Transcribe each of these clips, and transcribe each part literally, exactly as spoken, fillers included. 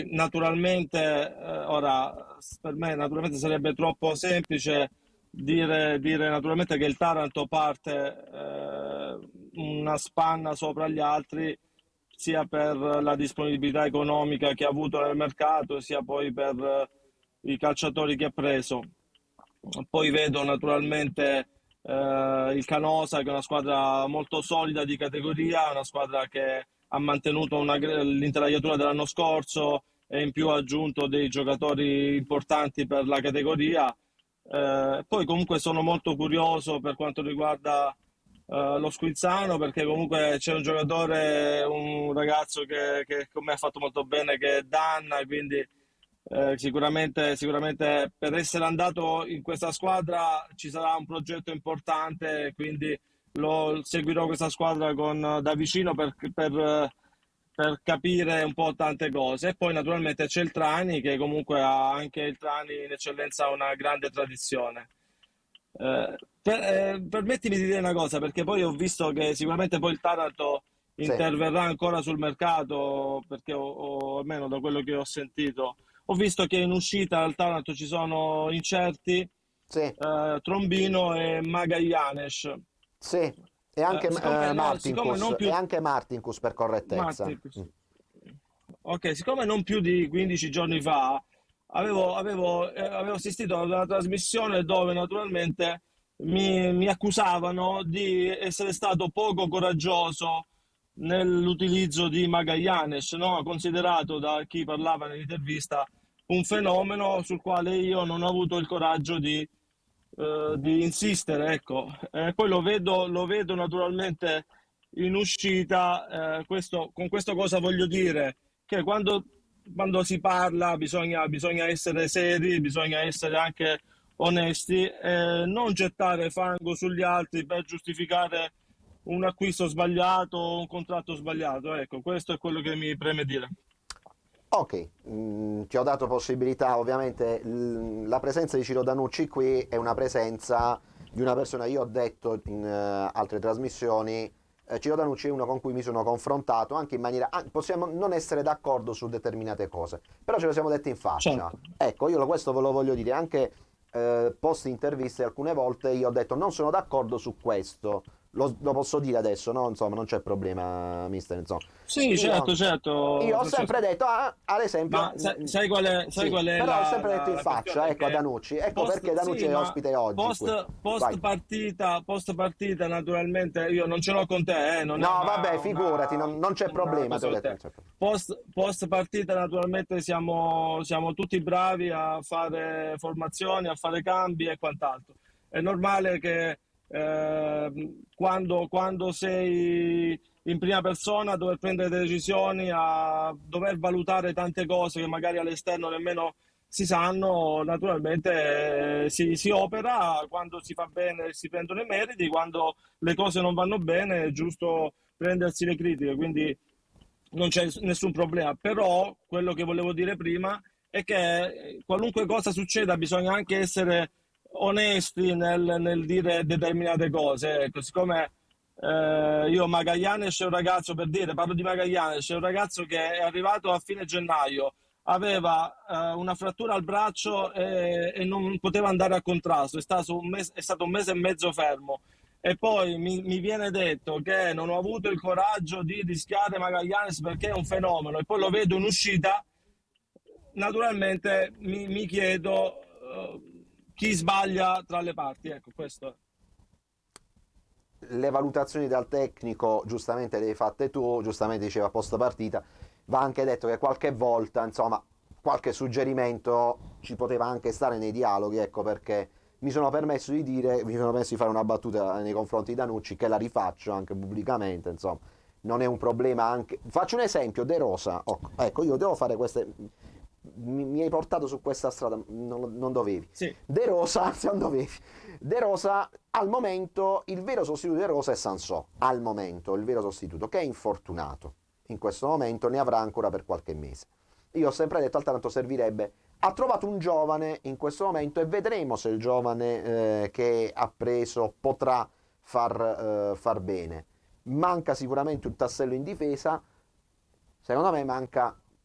Naturalmente, eh, ora per me naturalmente sarebbe troppo semplice dire, dire naturalmente che il Taranto parte eh, una spanna sopra gli altri, sia per la disponibilità economica che ha avuto nel mercato, sia poi per eh, i calciatori che ha preso. Poi vedo naturalmente eh, il Canosa, che è una squadra molto solida di categoria, una squadra che ha mantenuto una gr- l'intelaiatura dell'anno scorso e in più ha aggiunto dei giocatori importanti per la categoria. Eh, poi comunque sono molto curioso per quanto riguarda eh, lo Squilzano, perché comunque c'è un giocatore, un ragazzo che, che con me ha fatto molto bene, che è Danna, quindi eh, sicuramente, sicuramente per essere andato in questa squadra ci sarà un progetto importante, quindi lo, seguirò questa squadra con, da vicino per, per, eh, per capire un po' tante cose. E poi naturalmente c'è il Trani, che comunque ha anche il Trani in eccellenza ha una grande tradizione. Eh, per- eh, permettimi di dire una cosa, perché poi ho visto che sicuramente poi il Taranto Sì, interverrà ancora sul mercato, perché ho, ho- almeno da quello che ho sentito, ho visto che in uscita al Taranto ci sono incerti, sì, eh, Trombino e Magallanes. sì. E Eh, anche siccome, eh, no- siccome Martincus, non e più, anche Martincus per correttezza. Matti, Mm. ok, siccome non più di quindici giorni fa avevo, avevo, eh, avevo assistito ad una trasmissione dove naturalmente mi, mi accusavano di essere stato poco coraggioso nell'utilizzo di Magallanes, no? Considerato da chi parlava nell'intervista un fenomeno sul quale io non ho avuto il coraggio di, eh, di insistere, ecco. Eh, poi lo vedo, lo vedo naturalmente in uscita. Eh, questo, con questo cosa voglio dire? Che quando, quando si parla bisogna, bisogna essere seri, bisogna essere anche onesti, e non gettare fango sugli altri per giustificare un acquisto sbagliato o un contratto sbagliato. Ecco, questo è quello che mi preme dire. Ok, mm, ti ho dato possibilità, ovviamente l- la presenza di Ciro Danucci qui è una presenza di una persona, io ho detto in eh, altre trasmissioni, eh, Ciro Danucci è uno con cui mi sono confrontato anche in maniera, ah, possiamo non essere d'accordo su determinate cose, però ce lo siamo detti in faccia. Certo. Ecco, io lo- questo ve lo voglio dire, anche eh, post interviste alcune volte io ho detto non sono d'accordo su questo, lo, lo posso dire adesso, no? Insomma, non c'è problema, mister, insomma. Sì, Io, certo, io certo, ho sempre Francesco. detto, ah, ad esempio, Ma mm, sai, mm, sai qual è, sai sì, qual è però ho la, sempre detto la- in la faccia, questione? ecco, a Che Danucci, ecco perché post, Danucci sì, è ma ospite oggi qui. post, post Vai. partita, post partita, naturalmente io non ce l'ho con te, eh, non è No, vabbè, una, figurati, una, non, non c'è una problema, ti cosa ho con detto, non te. c'è problema. Post, post partita, naturalmente siamo, siamo tutti bravi a fare formazioni, a fare cambi e quant'altro. È normale che eh, quando, quando sei in prima persona, dover prendere delle decisioni, a dover valutare tante cose che magari all'esterno nemmeno si sanno, naturalmente eh, si, si opera, quando si fa bene si prendono i meriti, quando le cose non vanno bene è giusto prendersi le critiche, quindi non c'è nessun problema. Però quello che volevo dire prima è che eh, qualunque cosa succeda bisogna anche essere onesti nel, nel dire determinate cose. Ecco, siccome eh, io Magallanes è un ragazzo, per dire, parlo di Magallanes, è un ragazzo che è arrivato a fine gennaio, aveva eh, una frattura al braccio e, e non poteva andare a contrasto, è stato un mese, è stato un mese e mezzo fermo. E poi mi, mi viene detto che non ho avuto il coraggio di rischiare Magallanes perché è un fenomeno, e poi lo vedo in uscita. Naturalmente mi, mi chiedo eh, chi sbaglia tra le parti. Ecco, questo è. Le valutazioni dal tecnico giustamente le hai fatte tu, giustamente diceva post partita, va anche detto che qualche volta, insomma, qualche suggerimento ci poteva anche stare nei dialoghi, ecco perché mi sono permesso di dire, mi sono permesso di fare una battuta nei confronti di Danucci che la rifaccio anche pubblicamente, insomma, non è un problema anche... Faccio un esempio, De Rosa, oh, ecco, io devo fare queste... Mi, mi hai portato su questa strada, non, non dovevi. Sì, De Rosa, anzi non dovevi. De Rosa, al momento, il vero sostituto di De Rosa è Sansò, al momento, il vero sostituto, che è infortunato. In questo momento ne avrà ancora per qualche mese. Io ho sempre detto al Taranto servirebbe. Ha trovato un giovane in questo momento e vedremo se il giovane eh, che ha preso potrà far, eh, far bene. Manca sicuramente un tassello in difesa. Secondo me manca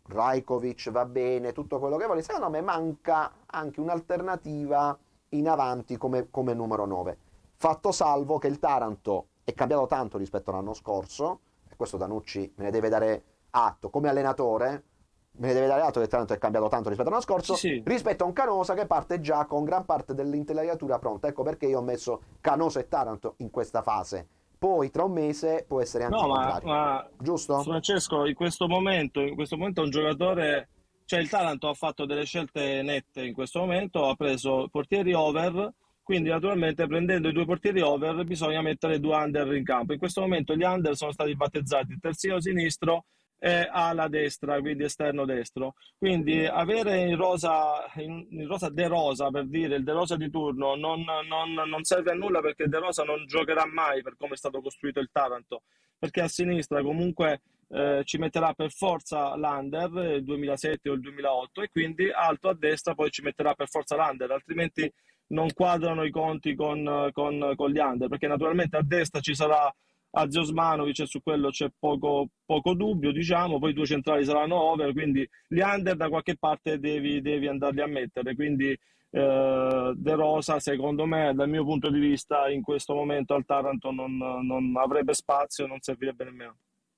Rajkovic va bene, tutto quello che vuole, secondo me manca anche un'alternativa in avanti come, come numero nove. Fatto salvo che il Taranto è cambiato tanto rispetto all'anno scorso, e questo Danucci me ne deve dare atto, come allenatore, me ne deve dare atto che il Taranto è cambiato tanto rispetto all'anno Sì, scorso, sì. rispetto a un Canosa che parte già con gran parte dell'intelaiatura pronta. Ecco perché io ho messo Canosa e Taranto in questa fase. Poi tra un mese può essere anche il No, ma, contrario. ma Giusto? Francesco, in questo momento, in questo momento è un giocatore, cioè il Taranto ha fatto delle scelte nette in questo momento, ha preso portieri over, quindi naturalmente prendendo i due portieri over bisogna mettere due under in campo. In questo momento gli under sono stati battezzati terzino sinistro e ala destra, quindi esterno destro. Quindi avere in rosa, in, in rosa De Rosa, per dire, il De Rosa di turno, non, non- non serve a nulla perché De Rosa non giocherà mai per come è stato costruito il Taranto, perché a sinistra comunque eh, ci metterà per forza l'Under, il duemilasette o il duemilaotto, e quindi alto a destra poi ci metterà per forza l'Under, altrimenti non quadrano i conti con, con, con gli Under, perché naturalmente a destra ci sarà Aziosmanovic e su quello c'è poco, poco dubbio, diciamo, poi i due centrali saranno over, quindi gli under da qualche parte devi, devi andarli a mettere, quindi eh, De Rosa secondo me dal mio punto di vista in questo momento al Taranto non, non avrebbe spazio e non servirebbe nemmeno.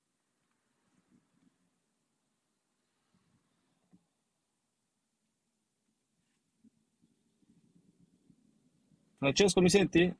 Francesco, mi senti?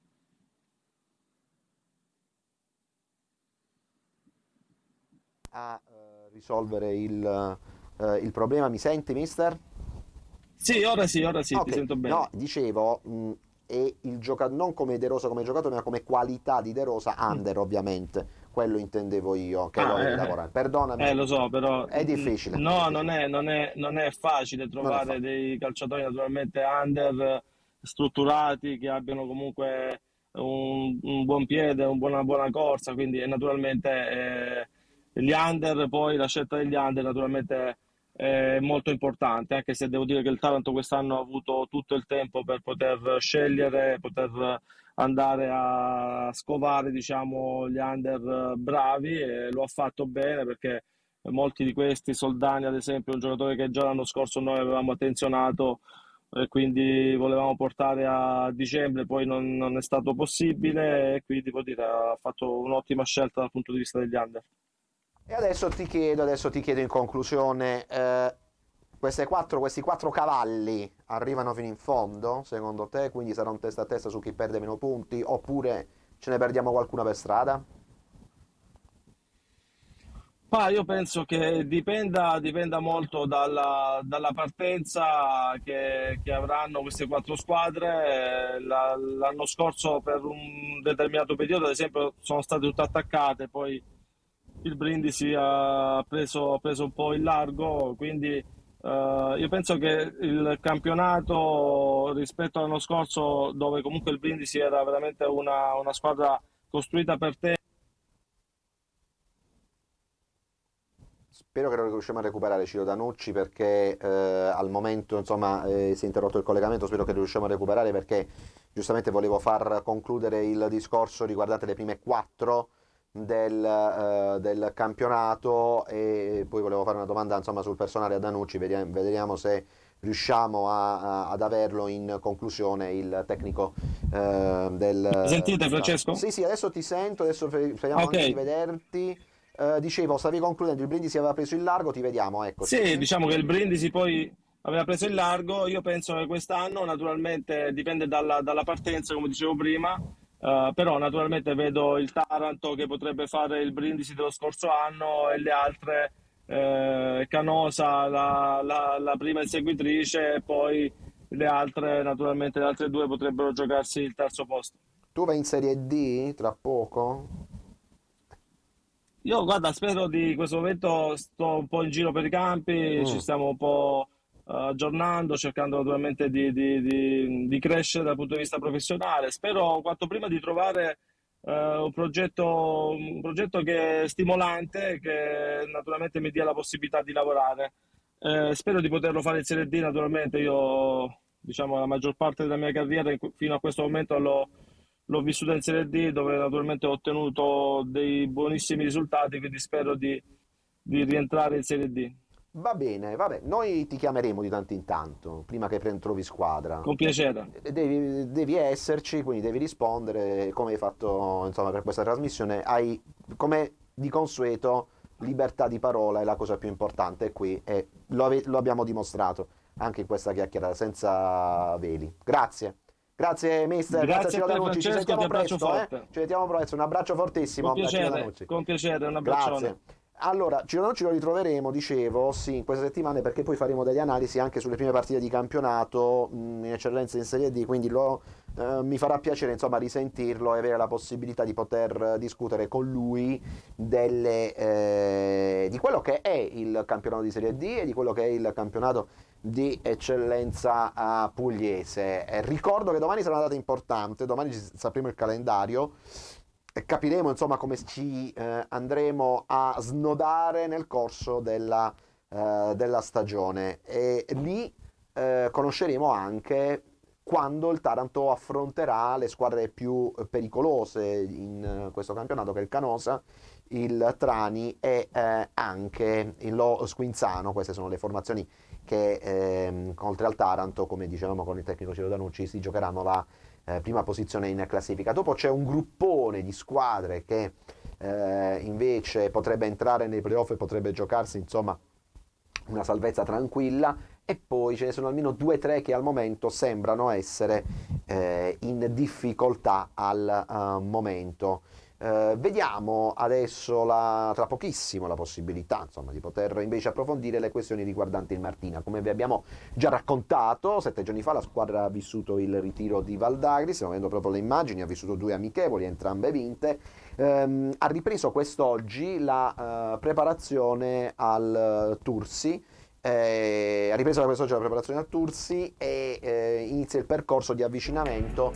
A eh, risolvere il, eh, il problema. Mi senti, mister? Sì, ora sì, ora sì, ti Ok, sento no, bene. dicevo, mh, è il gioca- non come De Rosa come giocatore, ma come qualità di De Rosa, Mm. under ovviamente, quello intendevo io, che lo Ah, devi eh, lavorare. Perdonami, eh, lo so, però è mm, difficile, è no, non difficile, è, non è- non è facile non è trovare facile. dei calciatori naturalmente under eh, strutturati che abbiano comunque un, un buon piede, un buona, buona corsa, quindi eh, naturalmente eh, gli under, poi la scelta degli under naturalmente è molto importante, anche se devo dire che il Taranto quest'anno ha avuto tutto il tempo per poter scegliere, poter andare a scovare, diciamo, gli under eh, bravi, e lo ha fatto bene perché molti di questi, Soldani ad esempio, è un giocatore che già l'anno scorso noi avevamo attenzionato e quindi volevamo portare a dicembre, poi non, non è stato possibile e quindi devo dire ha fatto un'ottima scelta dal punto di vista degli under. E adesso ti chiedo, adesso ti chiedo in conclusione, eh, queste quattro, questi quattro cavalli arrivano fino in fondo, secondo te? Quindi sarà un testa a testa su chi perde meno punti, oppure ce ne perdiamo qualcuna per strada? Ma io penso che dipenda, dipenda molto dalla, dalla partenza che, che avranno queste quattro squadre. Eh, la- l'anno scorso per un determinato periodo, ad esempio, sono state tutte attaccate, poi il Brindisi ha preso, ha preso un po' il largo, quindi eh, io penso che il campionato rispetto all'anno scorso, dove comunque il Brindisi era veramente una, una squadra costruita per te. Spero che lo riusciamo a recuperare Ciro Danucci perché eh, al momento insomma eh, si è interrotto il collegamento, spero che lo riusciamo a recuperare perché giustamente volevo far concludere il discorso riguardante le prime quattro del, eh, del campionato e poi volevo fare una domanda insomma sul personale a Danucci, vediamo, vediamo se riusciamo a- a- ad averlo in conclusione il tecnico eh, Mi del, sentite, del Taranto. Francesco? Sì, sì, adesso ti sento, adesso fe- Ah, speriamo ok. anche di vederti. Eh, dicevo, stavi concludendo, il Brindisi aveva preso il largo, ti vediamo, eccoci. Sì, diciamo che il Brindisi poi aveva preso il largo. Io penso che quest'anno, naturalmente, dipende dalla, dalla partenza, come dicevo prima, eh, però naturalmente vedo il Taranto che potrebbe fare il Brindisi dello scorso anno e le altre, eh, Canosa, la, la- la prima inseguitrice, e poi le altre, naturalmente, le altre due potrebbero giocarsi il terzo posto. Tu vai in Serie D tra poco? Io, guarda, spero di questo momento sto un po' in giro per i campi, ci Mm. stiamo un po' eh, aggiornando, cercando naturalmente di, di- di- di crescere dal punto di vista professionale. Spero quanto prima di trovare eh, un progetto, un progetto che è stimolante, che naturalmente mi dia la possibilità di lavorare. Eh, spero di poterlo fare in Serie D, naturalmente. Io, diciamo, la maggior parte della mia carriera in- fino a questo momento l'ho l'ho vissuta in Serie D, dove naturalmente ho ottenuto dei buonissimi risultati, quindi spero di, di rientrare in Serie D. Va bene, vabbè, noi ti chiameremo di tanto in tanto, prima che pre- trovi squadra. Con piacere. Devi, devi esserci, quindi devi rispondere, come hai fatto, insomma, per questa trasmissione. Hai, come di consueto, libertà di parola è la cosa più importante qui e lo, ave- lo abbiamo dimostrato anche in questa chiacchierata, senza veli. Grazie. Grazie mister, grazie a Grazie a Ciro te Danucci, ci Francesco, ti sentiamo abbraccio presto, eh? forte. Ci sentiamo presto, un abbraccio Con fortissimo da Ciro piacere, Danucci. con piacere, un abbraccione. Grazie. Allora, Ciro Danucci lo ritroveremo, dicevo, sì, in queste settimane perché poi faremo delle analisi anche sulle prime partite di campionato mh, in eccellenza in Serie D, quindi lo, eh, mi farà piacere insomma risentirlo e avere la possibilità di poter eh, discutere con lui delle, eh, di quello che è il campionato di Serie D e di quello che è il campionato di eccellenza eh, pugliese. Eh, ricordo che domani sarà una data importante, domani ci sapremo il calendario e capiremo insomma come ci eh, andremo a snodare nel corso della, eh, della stagione e lì eh, conosceremo anche quando il Taranto affronterà le squadre più pericolose in eh, questo campionato, che è il Canosa, il Trani e eh, anche il Lo Squinzano. Queste sono le formazioni che ehm, oltre al Taranto, come dicevamo con il tecnico Ciro Danucci, si giocheranno la eh, prima posizione in classifica. Dopo c'è un gruppone di squadre che eh, invece potrebbe entrare nei playoff e potrebbe giocarsi insomma una salvezza tranquilla, e poi ce ne sono almeno due o tre che al momento sembrano essere eh, in difficoltà al uh, momento. Eh, vediamo adesso la, tra pochissimo la possibilità insomma, di poter invece approfondire le questioni riguardanti il Martina. Come vi abbiamo già raccontato, sette giorni fa la squadra ha vissuto il ritiro di Valdagri, stiamo vedendo proprio le immagini, ha vissuto due amichevoli, entrambe vinte. Ehm, ha ripreso quest'oggi la uh, preparazione al uh, Tursi. Eh, ha ripreso quest'oggi la preparazione al Tursi e eh, inizia il percorso di avvicinamento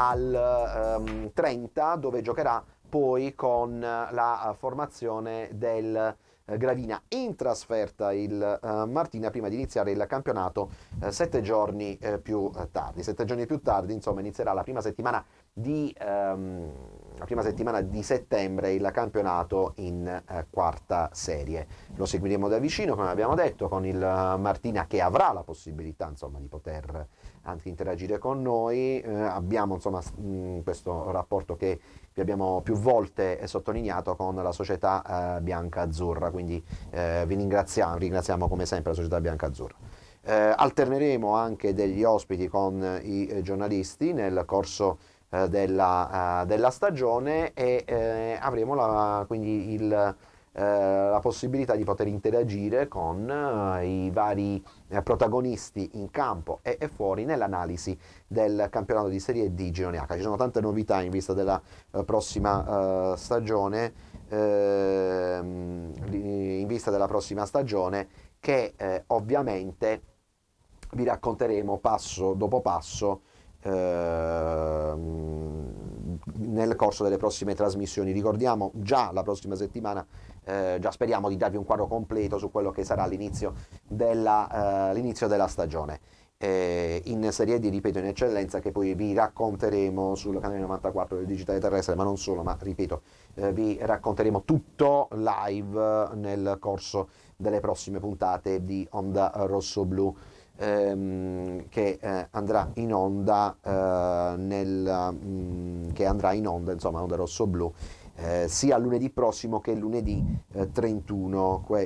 al um, trenta, dove giocherà poi con la formazione del eh, Gravina in trasferta il uh, Martina, prima di iniziare il campionato uh, sette giorni uh, più tardi. Sette giorni più tardi, insomma, inizierà la prima settimana di, um, la prima settimana di settembre il campionato in uh, quarta serie. Lo seguiremo da vicino, come abbiamo detto, con il uh, Martina che avrà la possibilità insomma, di poter anche interagire con noi. Eh, abbiamo insomma mh, questo rapporto che vi abbiamo più volte sottolineato con la società eh, bianca-azzurra, quindi eh, vi ringraziamo, ringraziamo come sempre la società bianca-azzurra. Eh, alterneremo anche degli ospiti con i eh, giornalisti nel corso eh, della, uh, della stagione e eh, avremo la, quindi il, eh, la possibilità di poter interagire con eh, i vari eh, protagonisti in campo e, e fuori nell'analisi del campionato di Serie D Girone H. Ci sono tante novità in vista della uh, prossima uh, stagione, ehm, in vista della prossima stagione che eh, ovviamente vi racconteremo passo dopo passo ehm, nel corso delle prossime trasmissioni. Ricordiamo già la prossima settimana, eh, già speriamo di darvi un quadro completo su quello che sarà l'inizio della, eh, l'inizio della stagione. Eh, in Serie D, ripeto, in eccellenza, che poi vi racconteremo sul canale novantaquattro del Digitale Terrestre, ma non solo, ma ripeto, eh, vi racconteremo tutto live nel corso delle prossime puntate di Onda Rosso Blu, ehm, che eh, andrà in onda eh, nel mh, che andrà in onda, insomma, Onda Rosso Blu eh, sia lunedì prossimo che lunedì eh, trentuno. Que,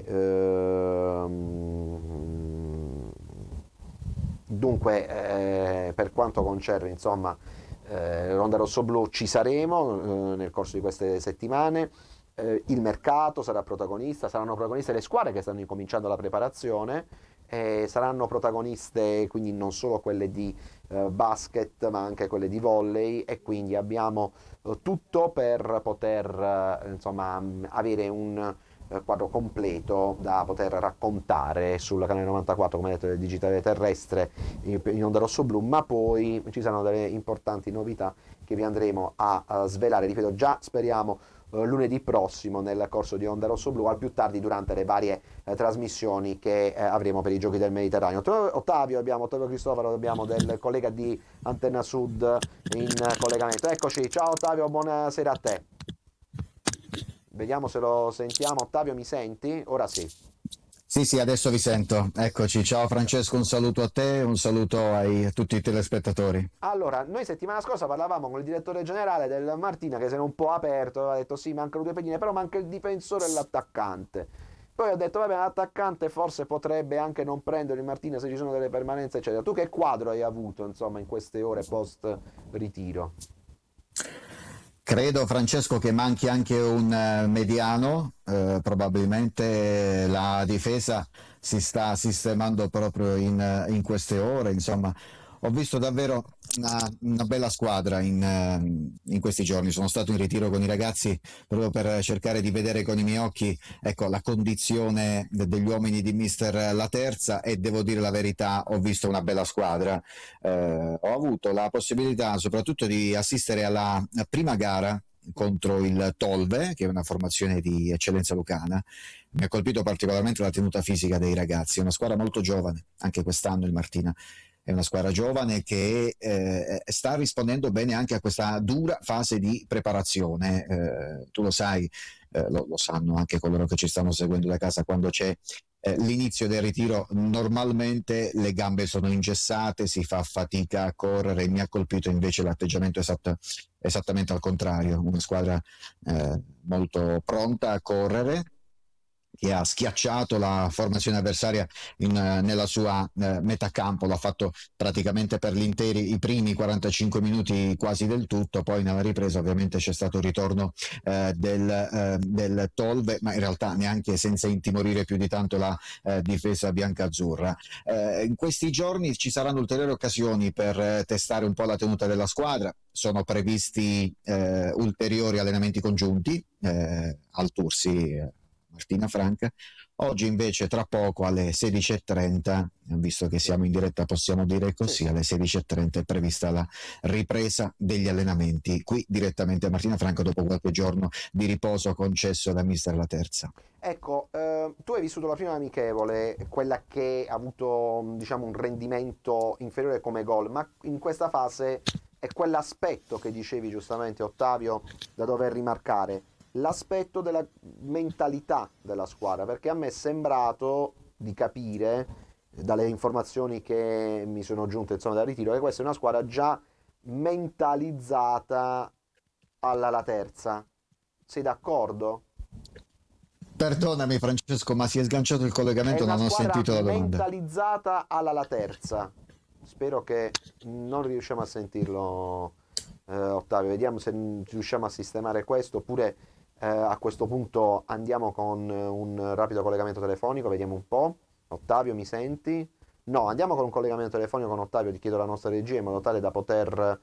ehm, dunque eh, per quanto concerne insomma eh, l'Onda Rosso Blu ci saremo eh, nel corso di queste settimane. Eh, il mercato sarà protagonista, saranno protagoniste le squadre che stanno incominciando la preparazione, eh, saranno protagoniste quindi non solo quelle di eh, basket ma anche quelle di volley, e quindi abbiamo eh, tutto per poter eh, insomma avere un eh, quadro completo da poter raccontare sul canale novantaquattro, come detto, del Digitale Terrestre in, in Onda Rosso Blu, ma poi ci saranno delle importanti novità che vi andremo a, a svelare, ripeto, già speriamo eh, lunedì prossimo nel corso di Onda Rosso Blu, al più tardi durante le varie eh, trasmissioni che eh, avremo per i Giochi del Mediterraneo. Ottavio, abbiamo Ottavio Cristoforo, abbiamo del collega di Antenna Sud in collegamento. Eccoci, ciao Ottavio, buonasera a te. Vediamo se lo sentiamo. Ottavio, mi senti? Ora sì. Sì, sì, adesso vi sento. Eccoci. Ciao Francesco, un saluto a te, un saluto ai, a tutti i telespettatori. Allora, noi settimana scorsa parlavamo con il direttore generale del Martina che si era un po' aperto, aveva detto sì, mancano due pedine, però manca il difensore e l'attaccante. Poi ho detto, vabbè, l'attaccante forse potrebbe anche non prendere il Martina se ci sono delle permanenze, eccetera. Tu che quadro hai avuto, insomma, in queste ore post ritiro? Credo, Francesco, che manchi anche un eh, mediano, eh, probabilmente la difesa si sta sistemando proprio in, eh, in queste ore, insomma, ho visto davvero una, una bella squadra in, eh, in questi giorni, sono stato in ritiro con i ragazzi proprio per cercare di vedere con i miei occhi, ecco, la condizione de- degli uomini di Mister La Terza e devo dire la verità, ho visto una bella squadra. Eh, ho avuto la possibilità soprattutto di assistere alla prima gara contro il Tolve, che è una formazione di eccellenza lucana. Mi ha colpito particolarmente la tenuta fisica dei ragazzi, è una squadra molto giovane, anche quest'anno il Martina è una squadra giovane che eh, sta rispondendo bene anche a questa dura fase di preparazione. Eh, tu lo sai, eh, lo, lo sanno anche coloro che ci stanno seguendo da casa, quando c'è eh, l'inizio del ritiro normalmente le gambe sono ingessate, si fa fatica a correre. Mi ha colpito invece l'atteggiamento esatto, esattamente al contrario, una squadra eh, molto pronta a correre, che ha schiacciato la formazione avversaria in, eh, nella sua eh, metà campo, l'ha fatto praticamente per l'interi i primi quarantacinque minuti quasi del tutto, poi nella ripresa ovviamente c'è stato il ritorno eh, del, eh, del Tolve, ma in realtà neanche senza intimorire più di tanto la eh, difesa biancazzurra. Eh, in questi giorni ci saranno ulteriori occasioni per eh, testare un po' la tenuta della squadra, sono previsti eh, ulteriori allenamenti congiunti eh, al Tursi, eh, Martina Franca. Oggi invece tra poco alle sedici e trenta, visto che Sì, siamo in diretta possiamo dire sì, così, sì. alle sedici e trenta è prevista la ripresa degli allenamenti qui direttamente a Martina Franca dopo qualche giorno di riposo concesso da mister La Terza. Ecco, eh, tu hai vissuto la prima amichevole, quella che ha avuto, diciamo, un rendimento inferiore come gol, ma in questa fase è quell'aspetto che dicevi giustamente, Ottavio, da dover rimarcare, l'aspetto della mentalità della squadra, perché a me è sembrato di capire, dalle informazioni che mi sono giunte, insomma, dal ritiro, che questa è una squadra già mentalizzata alla La Terza. Sei d'accordo? Perdonami Francesco, ma si è sganciato il È collegamento, una non ho squadra sentito la domanda. mentalizzata alla La Terza. Spero che non riusciamo a sentirlo, eh, Ottavio. Vediamo se riusciamo a sistemare questo, oppure eh, a questo punto andiamo con un rapido collegamento telefonico, vediamo un po'. Ottavio, mi senti? No, andiamo con un collegamento telefonico con Ottavio, ti chiedo la nostra regia in modo tale da poter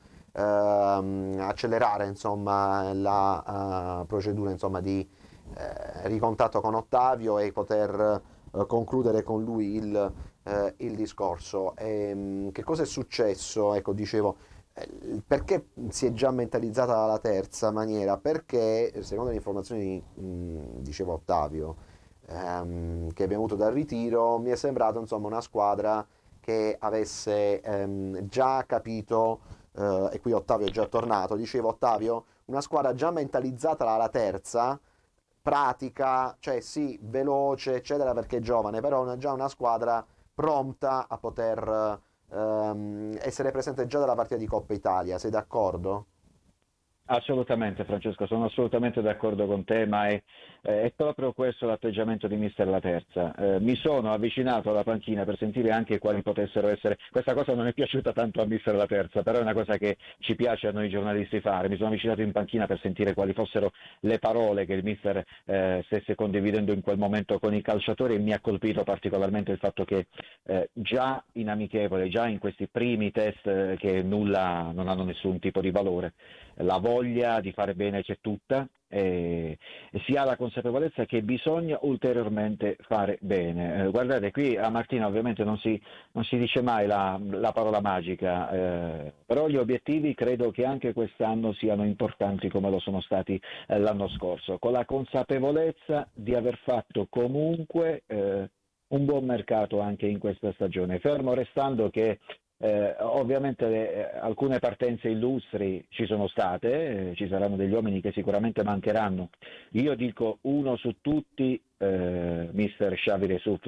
ehm, accelerare, insomma, la eh, procedura, insomma, di eh, ricontatto con Ottavio e poter eh, concludere con lui il, eh, il discorso. E, che cosa è successo? Ecco, dicevo, eh, perché si è già mentalizzata la terza maniera? Perché, secondo le informazioni, mh, diceva Ottavio, ehm, che abbiamo avuto dal ritiro, mi è sembrato insomma una squadra che avesse ehm, già capito, eh, e qui Ottavio è già tornato, dicevo Ottavio, una squadra già mentalizzata alla terza, pratica, cioè sì, veloce, eccetera, perché è giovane, però è una- già una squadra pronta a poter ehm, essere presente già dalla partita di Coppa Italia. Sei d'accordo? Assolutamente Francesco, sono assolutamente d'accordo con te, ma è, eh, è proprio questo l'atteggiamento di mister La Terza. Eh, mi sono avvicinato alla panchina per sentire anche quali potessero essere, questa cosa non è piaciuta tanto a mister La Terza, però è una cosa che ci piace a noi giornalisti fare. Mi sono avvicinato in panchina per sentire quali fossero le parole che il mister eh, stesse condividendo in quel momento con i calciatori, e mi ha colpito particolarmente il fatto che eh, già in amichevole, già in questi primi test eh, che nulla, non hanno nessun tipo di valore, la voglia di fare bene c'è tutta, e, e si ha la consapevolezza che bisogna ulteriormente fare bene. Eh, guardate, qui a Martina ovviamente non si, non si dice mai la, la parola magica, eh, però gli obiettivi credo che anche quest'anno siano importanti come lo sono stati eh, l'anno scorso, con la consapevolezza di aver fatto comunque eh, un buon mercato anche in questa stagione, fermo restando che eh, ovviamente eh, alcune partenze illustri ci sono state, eh, ci saranno degli uomini che sicuramente mancheranno. Io dico uno su tutti, eh, mister Xavi Resuf,